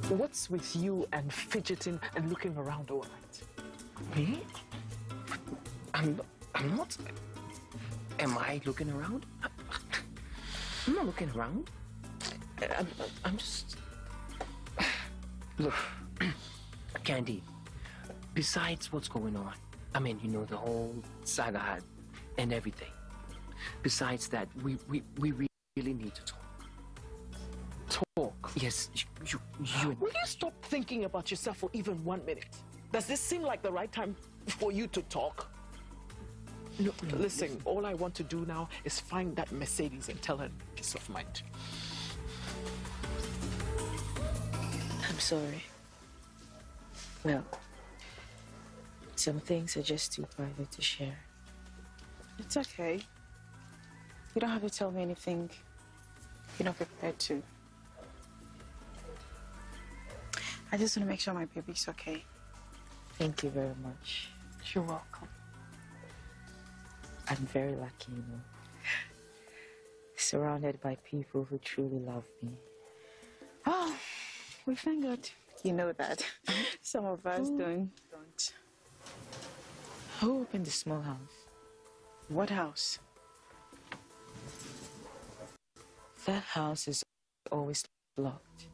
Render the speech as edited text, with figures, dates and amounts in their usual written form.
What's with you and fidgeting and looking around all night? Me? I'm not. Am I looking around? I'm not looking around. I'm just... Look, Candy, besides what's going on, I mean, you know, the whole saga and everything. Besides that, we really need to talk. Talk? Yes, you Will you stop thinking about yourself for even 1 minute? Does this seem like the right time for you to talk? No, listen, all I want to do now is find that Mercedes and tell her peace of mind. I'm sorry. Well, some things are just too private to share. It's okay. You don't have to tell me anything you're not prepared to. I just want to make sure my baby's okay. Thank you very much. You're welcome. I'm very lucky, you know. Surrounded by people who truly love me. Oh, we thank God. You know that. Some of us don't. Who opened the small house? What house? That house is always locked.